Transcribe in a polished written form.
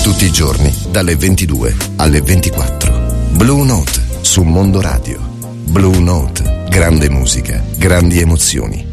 Tutti i giorni, dalle 22 alle 24. Blue Note su Mondo Radio. Blue Note, grande musica, grandi emozioni.